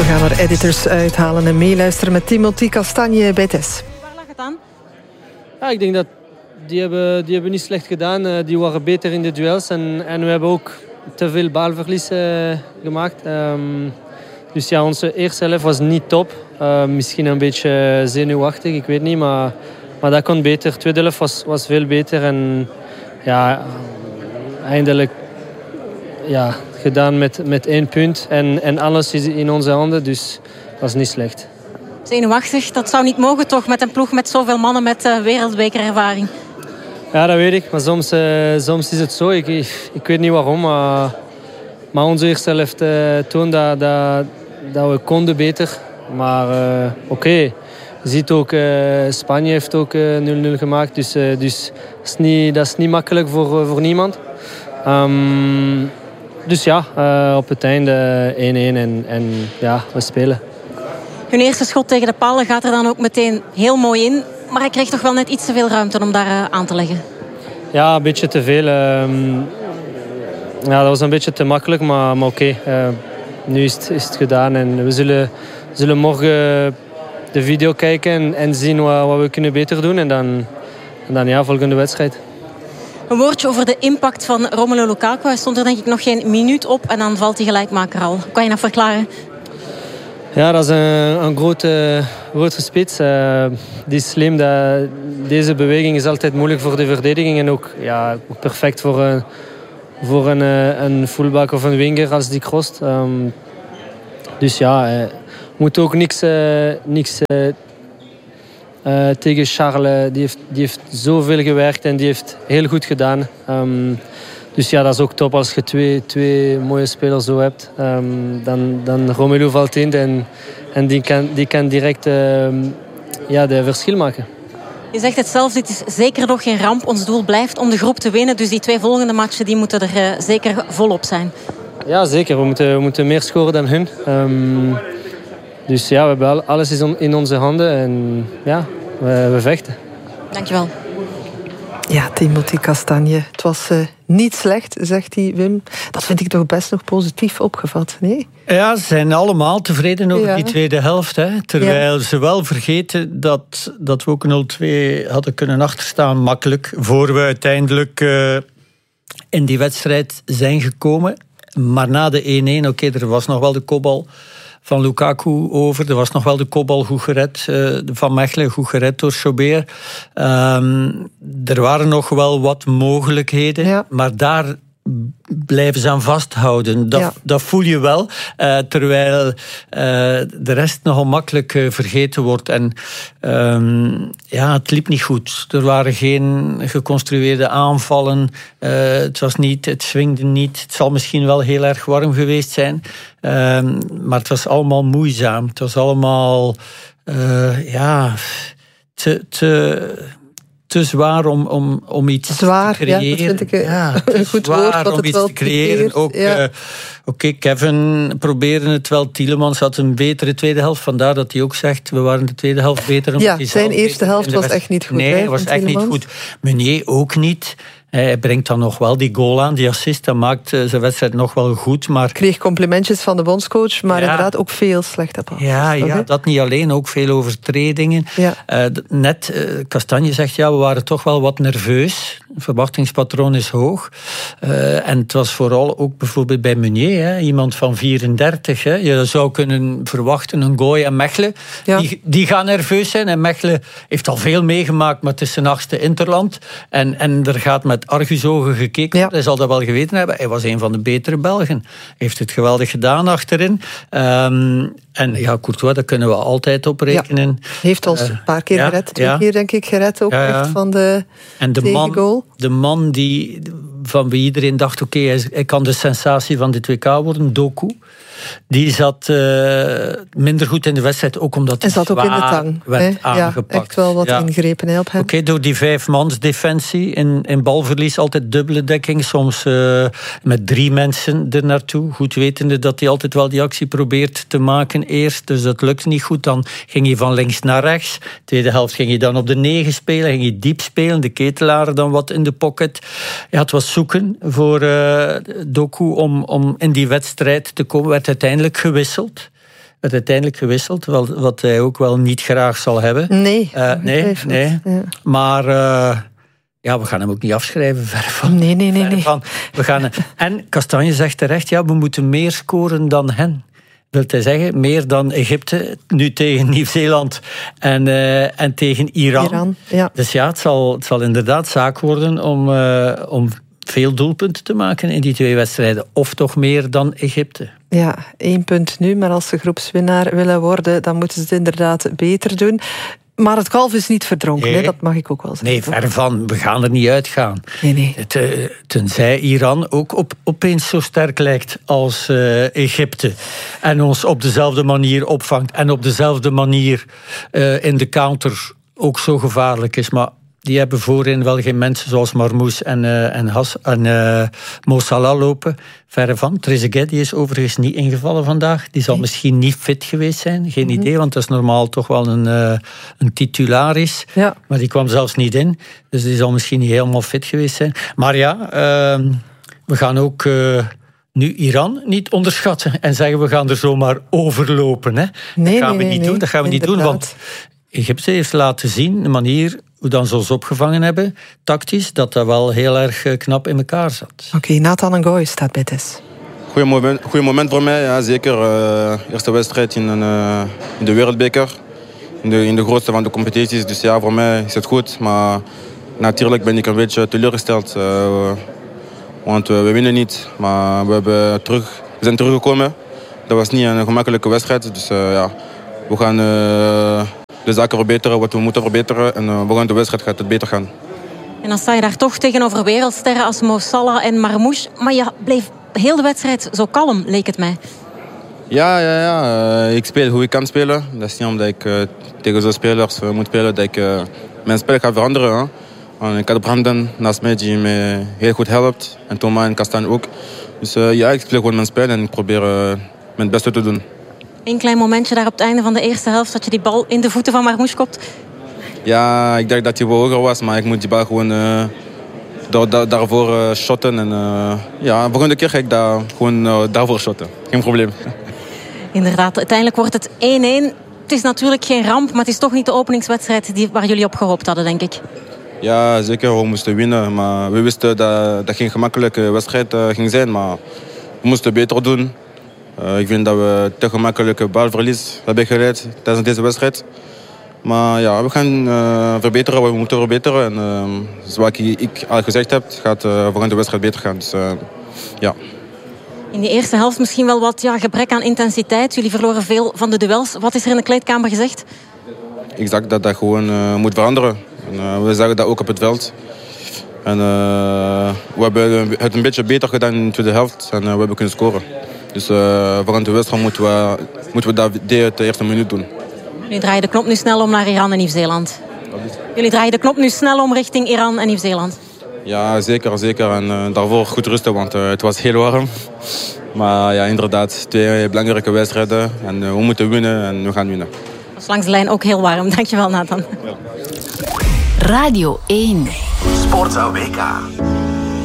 gaan er editors uithalen en meeluisteren met Timothy Castagne bij TES. Waar lag het aan? Ja, ik denk dat die hebben niet slecht gedaan. Die waren beter in de duels en we hebben ook te veel balverlies gemaakt. Dus ja, onze eerste helft was niet top. Misschien een beetje zenuwachtig, ik weet niet. Maar dat kon beter. De tweede helft was veel beter. En ja, eindelijk gedaan met 1 punt. En alles is in onze handen, dus dat is niet slecht. Zenuwachtig, dat zou niet mogen toch met een ploeg met zoveel mannen met wereldbekerervaring. Ja, dat weet ik. Maar soms is het zo. Ik weet niet waarom. Maar onze eerste helft toont dat we konden beter. Maar oké. Je ziet ook, Spanje heeft ook 0-0 gemaakt. Dus dat is niet makkelijk voor niemand. Dus ja, op het einde 1-1 en ja, we spelen. Hun eerste schot tegen de palen gaat er dan ook meteen heel mooi in. Maar hij kreeg toch wel net iets te veel ruimte om daar aan te leggen. Ja, een beetje te veel. Ja, dat was een beetje te makkelijk, maar oké. Nu is het gedaan en we zullen morgen de video kijken en zien wat we kunnen beter doen. En dan ja, volgende wedstrijd. Een woordje over de impact van Romelu Lukaku. Hij stond er denk ik nog geen minuut op en dan valt die gelijkmaker al. Kan je dat verklaren? Ja, dat is een grote spits. Die is slim. Deze beweging is altijd moeilijk voor de verdediging. En ook perfect voor een fullback of een winger als die crost. Dus ja, moet ook niks tegen Charles. Die heeft zoveel gewerkt en die heeft heel goed gedaan. Dus ja, dat is ook top als je twee mooie spelers zo hebt. Dan Romelu valt in en die kan direct de verschil maken. Je zegt het zelf, dit is zeker nog geen ramp. Ons doel blijft om de groep te winnen. Dus die 2 volgende matchen die moeten er zeker volop zijn. Ja, zeker. We moeten meer scoren dan hun. Dus ja, we hebben alles in onze handen en ja, we vechten. Dankjewel. Ja, Timothy Castagne. Het was niet slecht, zegt hij, Wim. Dat vind ik toch best nog positief opgevat, nee? Ja, ze zijn allemaal tevreden over die tweede helft. Hè. Terwijl ze wel vergeten dat we ook 0-2 hadden kunnen achterstaan, makkelijk. Voor we uiteindelijk in die wedstrijd zijn gekomen. Maar na de 1-1, oké, er was nog wel de kopbal van Lukaku over. Er was nog wel de kopbal goed gered van Mechelen, goed gered door Chobert. Er waren nog wel wat mogelijkheden, maar daar blijven ze aan vasthouden. Dat voel je wel, terwijl de rest nogal makkelijk vergeten wordt. En het liep niet goed. Er waren geen geconstrueerde aanvallen. Het swingde niet. Het zal misschien wel heel erg warm geweest zijn. Maar het was allemaal moeizaam. Het was allemaal te zwaar om iets te creëren. Ja, dat vind ik een goed woord. Wat om het iets wel te creëren. Ook, Kevin probeerde het wel. Tielemans had een betere tweede helft. Vandaar dat hij ook zegt, we waren de tweede helft beter. Ja, zijn eerste helft was echt niet goed. Nee, was echt niet goed. Meunier ook niet. Hij brengt dan nog wel die goal aan, die assist. Dat maakt zijn wedstrijd nog wel goed. Maar kreeg complimentjes van de bondscoach, maar inderdaad ook veel slechte passes. Ja, dat niet alleen. Ook veel overtredingen. Castagne zegt, we waren toch wel wat nerveus. Het verwachtingspatroon is hoog. En het was vooral ook bijvoorbeeld bij Meunier, iemand van 34. Je zou kunnen verwachten, een Gooi en Mechelen. Ja. Die gaan nerveus zijn. En Mechelen heeft al veel meegemaakt, maar het is zijn 8e interland. En er gaat met argusogen gekeken. Ja. Hij zal dat wel geweten hebben. Hij was een van de betere Belgen. Hij heeft het geweldig gedaan achterin. En Courtois, daar kunnen we altijd op rekenen. Heeft ons een paar keer gered. 2 keer denk ik gered ook echt van de tegengoal. De man van wie iedereen dacht, oké, hij kan de sensatie van dit WK worden, Doku. Die zat minder goed in de wedstrijd, ook omdat hij zat ook in de tang, werd aangepakt. Ja, echt wel wat ingrepen op hem. Oké, door die 5-mans defensie in balverlies, altijd dubbele dekking, soms met 3 mensen er naartoe. Goed wetende dat hij altijd wel die actie probeert te maken eerst, dus dat lukt niet goed. Dan ging hij van links naar rechts. Tweede helft ging hij dan op de 9 spelen, ging hij diep spelen, de Ketelaar dan wat in de pocket. Ja, het was zoeken voor Doku om in die wedstrijd te komen. Werd uiteindelijk gewisseld. werd uiteindelijk gewisseld, wat hij ook wel niet graag zal hebben. Nee. Ja. Maar we gaan hem ook niet afschrijven, ver van. Nee. En Kastanje zegt terecht, we moeten meer scoren dan hen. Wil hij zeggen, meer dan Egypte, nu tegen Nieuw-Zeeland en tegen Iran. Ja. Dus het zal inderdaad zaak worden om veel doelpunten te maken in die 2 wedstrijden. Of toch meer dan Egypte. Ja, 1 punt nu, maar als ze groepswinnaar willen worden, dan moeten ze het inderdaad beter doen. Maar het kalf is niet verdronken, nee. Dat mag ik ook wel zeggen. Nee, ver van. We gaan er niet uitgaan. Nee. Tenzij Iran ook opeens zo sterk lijkt als Egypte. En ons op dezelfde manier opvangt. En op dezelfde manier in de counter ook zo gevaarlijk is. Maar die hebben voorin wel geen mensen zoals Marmoush en Mo Salah lopen. Verre van. Trezeguet die is overigens niet ingevallen vandaag. Die zal misschien niet fit geweest zijn. Geen idee, want dat is normaal toch wel een titularis. Ja. Maar die kwam zelfs niet in. Dus die zal misschien niet helemaal fit geweest zijn. Maar we gaan ook nu Iran niet onderschatten. En zeggen we gaan er zomaar overlopen. Hè. Dat gaan we niet doen. Dat gaan we niet doen, want Egypte heeft laten zien de manier hoe dan ze ons opgevangen hebben, tactisch, dat wel heel erg knap in elkaar zat. Oké, Nathan Ngoy staat bij Tess. Goeie moment voor mij, ja, zeker. Eerste wedstrijd in de Wereldbeker. In de grootste van de competities. Dus ja, voor mij is het goed. Maar natuurlijk ben ik een beetje teleurgesteld. Want we winnen niet. Maar we zijn teruggekomen. Dat was niet een gemakkelijke wedstrijd. Dus we gaan de zaken verbeteren, wat we moeten verbeteren. En volgende wedstrijd gaat het beter gaan. En dan sta je daar toch tegenover wereldsterren als Mo Salah en Marmoush. Maar je bleef heel de wedstrijd zo kalm, leek het mij. Ja. Ik speel hoe ik kan spelen. Dat is niet omdat ik tegen zo'n spelers moet spelen dat ik mijn spel ga veranderen. Hè. Ik had Brandon naast mij die me heel goed helpt. En Thomas en Kastan ook. Dus ik speel gewoon mijn spel en ik probeer mijn beste te doen. Een klein momentje daar op het einde van de eerste helft dat je die bal in de voeten van Marmoush kopt. Ja, ik dacht dat hij wel hoger was, maar ik moet die bal gewoon daarvoor shotten. En volgende keer ga ik daarvoor shotten. Geen probleem. Inderdaad, uiteindelijk wordt het 1-1. Het is natuurlijk geen ramp, maar het is toch niet de openingswedstrijd waar jullie op gehoopt hadden, denk ik. Ja, zeker. We moesten winnen. Maar we wisten dat geen gemakkelijke wedstrijd ging zijn. Maar we moesten beter doen. Ik vind dat we te gemakkelijke balverlies hebben geleid tijdens deze wedstrijd. Maar ja, we gaan verbeteren wat we moeten verbeteren. En zoals ik al gezegd heb, gaat volgende wedstrijd beter gaan. Dus ja. In de eerste helft misschien wel wat gebrek aan intensiteit. Jullie verloren veel van de duels. Wat is er in de kleedkamer gezegd? Exact, dat gewoon moet veranderen. En, we zagen dat ook op het veld. En we hebben het een beetje beter gedaan in de tweede helft. En we hebben kunnen scoren. Dus volgende wedstrijd moeten we dat de eerste minuut doen. Jullie draaien de knop nu snel om naar Iran en Nieuw-Zeeland. Jullie draaien de knop nu snel om richting Iran en Nieuw-Zeeland. Ja, zeker. En daarvoor goed rusten, want het was heel warm. Maar ja, inderdaad, 2 belangrijke wedstrijden. En we moeten winnen en we gaan winnen. Het was langs de lijn ook heel warm. Dankjewel, Nathan. Ja. Radio 1. Sportzaal WK.